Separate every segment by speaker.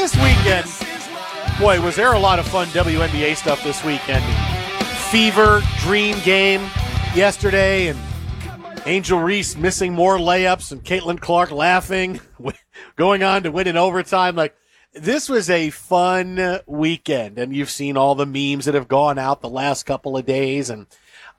Speaker 1: this weekend, boy, was there a lot of fun WNBA stuff this weekend. Fever dream game yesterday, and Angel Reese missing more layups, and Caitlin Clark laughing, going on to win in overtime. Like, this was a fun weekend, and you've seen all the memes that have gone out the last couple of days, and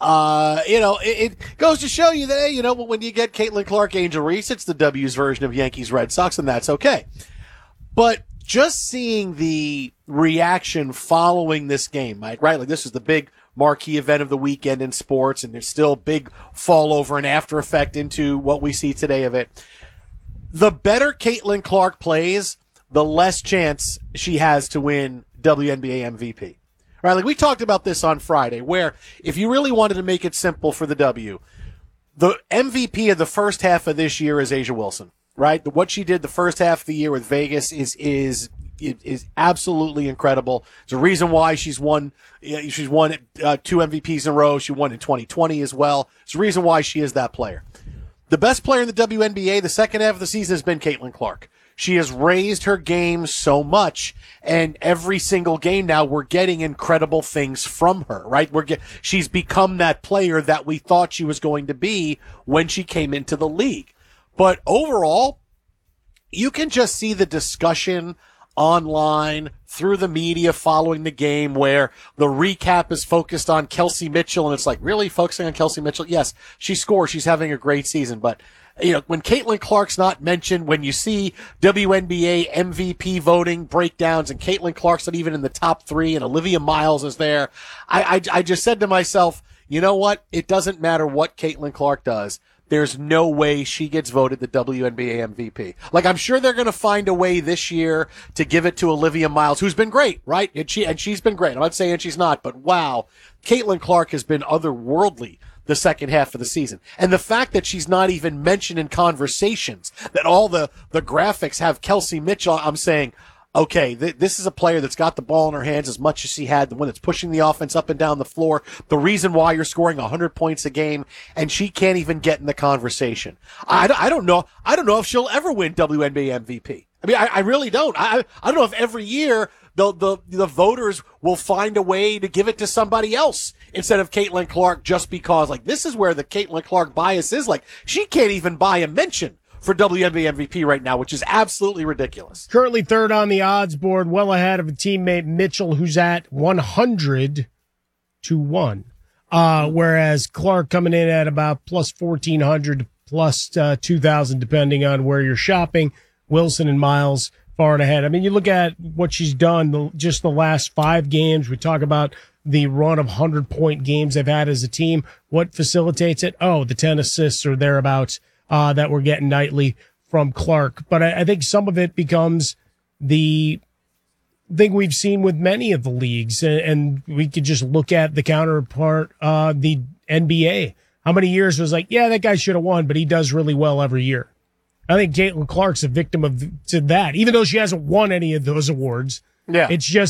Speaker 1: it goes to show you that, hey, when you get Caitlin Clark, Angel Reese, it's the W's version of Yankees Red Sox, and that's okay. But just seeing the reaction following this game, right? Like, this is the big marquee event of the weekend in sports, and there's still big fall over and after effect into what we see today of it. The better Caitlin Clark plays, the less chance she has to win WNBA MVP. Right? Like, we talked about this on Friday, where if you really wanted to make it simple for the W, the MVP of the first half of this year is A'ja Wilson. Right? What she did the first half of the year with Vegas is absolutely incredible. It's a reason why she's won 2 MVPs in a row. She won in 2020 as well. It's a reason why she is that player. The best player in the WNBA the second half of the season has been Caitlin Clark. She has raised her game so much, and every single game now we're getting incredible things from her, right? She's become that player that we thought she was going to be when she came into the league. But overall, you can just see the discussion online, through the media following the game, where the recap is focused on Kelsey Mitchell, and it's like, really focusing on Kelsey Mitchell? Yes, she scores. She's having a great season. But, when Caitlin Clark's not mentioned, when you see WNBA MVP voting breakdowns and Caitlin Clark's not even in the top 3 and Olivia Miles is there, I just said to myself, you know what? It doesn't matter what Caitlin Clark does. There's no way she gets voted the WNBA MVP. Like, I'm sure they're going to find a way this year to give it to Olivia Miles, who's been great, right? And she's been great. I'm not saying she's not, but wow, Caitlin Clark has been otherworldly the second half of the season. And the fact that she's not even mentioned in conversations, that all the graphics have Kelsey Mitchell, I'm saying, okay, this is a player that's got the ball in her hands as much as she had, the one that's pushing the offense up and down the floor, the reason why you're scoring 100 points a game, and she can't even get in the conversation. I don't know if she'll ever win WNBA MVP. I mean, I really don't. I don't know if every year the voters will find a way to give it to somebody else instead of Caitlin Clark, just because, like, this is where the Caitlin Clark bias is. Like, she can't even buy a mention for WNBA MVP right now, which is absolutely ridiculous.
Speaker 2: Currently third on the odds board, well ahead of a teammate Mitchell, who's at 100 to 1. Whereas Clark coming in at about plus 1,400, plus 2,000, depending on where you're shopping. Wilson and Miles far and ahead. I mean, you look at what she's done just the last 5 games. We talk about the run of 100-point games they've had as a team. What facilitates it? Oh, the 10 assists or thereabouts that we're getting nightly from Clark. But I think some of it becomes the thing we've seen with many of the leagues, and we could just look at the counterpart, the NBA. How many years was like, yeah, that guy should have won, but he does really well every year. I think Caitlin Clark's a victim to that, even though she hasn't won any of those awards.
Speaker 1: Yeah.
Speaker 2: It's just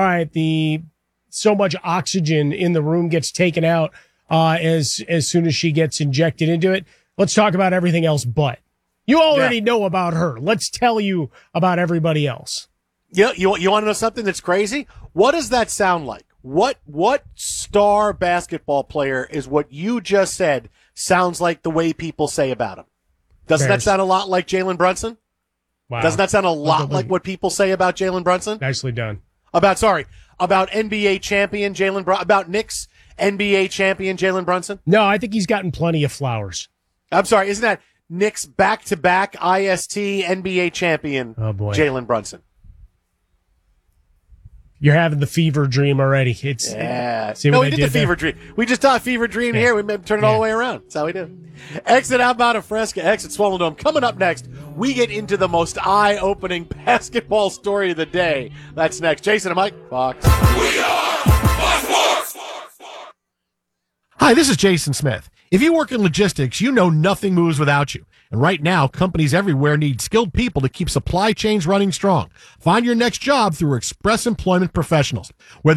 Speaker 2: so much oxygen in the room gets taken out as soon as she gets injected into it. Let's talk about everything else but. You already know about her. Let's tell you about everybody else.
Speaker 1: Yeah, you want to know something that's crazy? What does that sound like? What star basketball player is what you just said sounds like the way people say about him? Doesn't that sound a lot like Jalen Brunson?
Speaker 2: Wow.
Speaker 1: Doesn't that sound a lot like what people say about Jalen Brunson?
Speaker 2: Nicely done.
Speaker 1: About NBA champion Jalen Brunson? About Knicks NBA champion Jalen Brunson?
Speaker 2: No, I think he's gotten plenty of flowers.
Speaker 1: I'm sorry, isn't that Knicks back-to-back IST NBA champion Jalen Brunson?
Speaker 2: You're having the fever dream already.
Speaker 1: We did the fever dream. We just taught fever dream here. We turn it all the way around. That's how we do. Exit Outbound of Fresca, exit Swollen Dome. Coming up next, we get into the most eye-opening basketball story of the day. That's next. Jason and Mike, Fox. We are Fox Sports. Hi, this is Jason Smith. If you work in logistics, you know nothing moves without you. And right now, companies everywhere need skilled people to keep supply chains running strong. Find your next job through Express Employment Professionals. Whether